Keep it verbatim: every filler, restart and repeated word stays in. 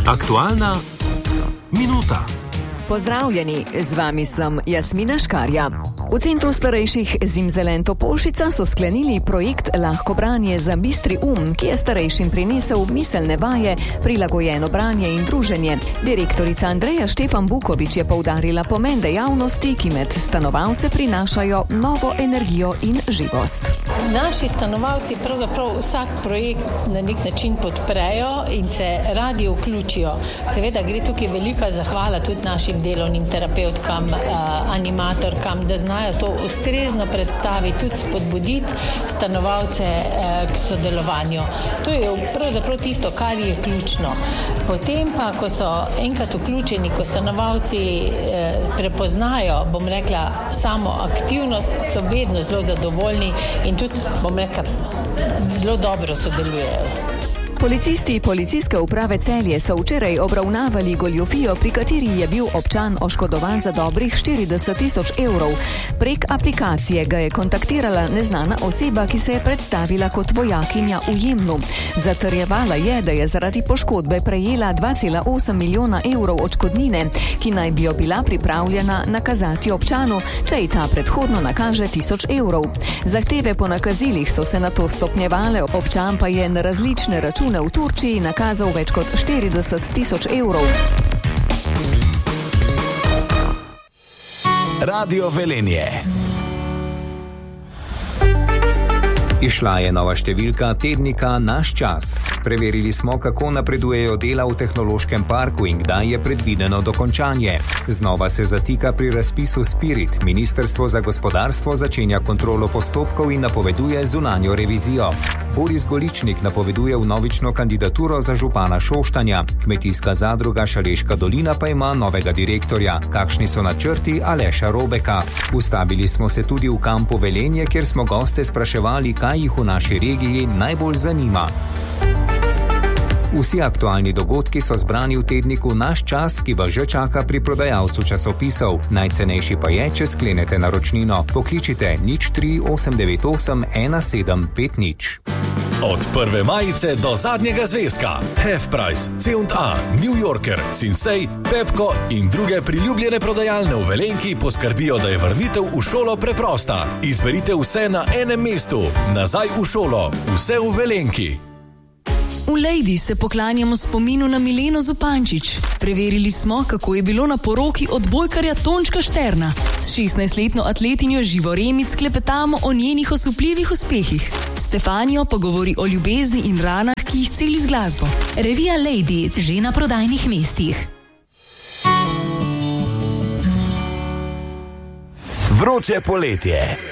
Aktualna minuta. Pozdravljeni, z vami sem Jasmina Škarja. V Centru starejših Zimzelen Topolšica so sklenili projekt Lahko branje za bistri um, ki je starejšim prinesel miselne vaje, prilagojeno branje in druženje. Direktorica Andreja Štefan Bukovič je poudarila pomen dejavnosti, ki med stanovalce prinašajo novo energijo in živost. Naši stanovalci pravzaprav vsak projekt na nek način podprejo in se radi vključijo. Seveda gre tukaj velika zahvala tudi našim delovnim terapevtkam, animatorkam, da znajo to ustrezno predstaviti, tudi spodbuditi stanovalce k sodelovanju. To je pravzaprav tisto, kar je ključno. Potem pa, ko so enkrat vključeni, ko stanovalci prepoznajo, bom rekla, samo aktivnost, so vedno zelo zadovoljni in tudi, bom rekla, zelo dobro sodelujejo. Policisti Policijske uprave Celje so včeraj obravnavali goljufijo, pri kateri je bil občan oškodovan za dobrih štirideset tisoč evrov. Prek aplikacije ga je kontaktirala neznana oseba, ki se je predstavila kot vojakinja v Jemnu. Zatrjevala je, da je zaradi poškodbe prejela dva cela osem milijona evrov odškodnine, ki naj bi jo bila pripravljena nakazati občanu, če ji ta predhodno nakaže tisoč evrov. Zahteve po nakazilih so se nato stopnjevale, občan pa je na različne račune v Turčiji nakazal več kot štirideset tisoč evrov. Radio Velenje. Išla je nova številka tednika Naš čas. Preverili smo, kako napredujejo dela v tehnološkem parku in kdaj je predvideno dokončanje. Znova se zatika pri razpisu Spirit. Ministrstvo za gospodarstvo začenja kontrolo postopkov in napoveduje zunanjo revizijo. Boris Goličnik napoveduje vnovično kandidaturo za župana Šoštanja. Kmetijska zadruga Šaleška dolina pa ima novega direktorja. Kakšni so načrti Aleša Robeka? Ustavili smo se tudi v kampu Velenje, kjer smo goste spraševali, kaj jih v naši regiji najbolj zanima. Vsi aktualni dogodki so zbrani v tedniku Naš čas, ki vas že čaka pri prodajalcu časopisov. Najcenejši pa je, če sklenete naročnino. Pokličite nič tri osem devet osem ena sedem pet nič. Od prve majice do zadnjega zvezka. Half Price, C and A, New Yorker, Sinsei, Pepko in druge priljubljene prodajalne v Velenki poskrbijo, da je vrnitev v šolo preprosta. Izberite vse na enem mestu. Nazaj v šolo. Vse v Velenki. V Lejdi se poklanjamo spominu na Mileno Zupančič. Preverili smo, kako je bilo na poroki odbojkarja Tončka Šterna. S šestnajstletno atletinjo Živo Remic klepetamo o njenih osupljivih uspehih. Stefanijo pa govori o ljubezni in ranah, ki jih celi z glasbo. Revija Lejdi, že na prodajnih mestih. Vroče poletje.